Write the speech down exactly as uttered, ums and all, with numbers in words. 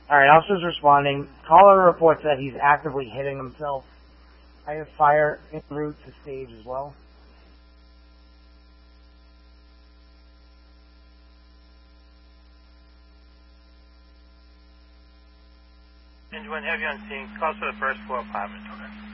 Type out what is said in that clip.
Alright, officer's responding. Caller reports that he's actively hitting himself. I have fire en route to stage as well. Engine one heavy on scene. Calls for the first floor apartment. Okay.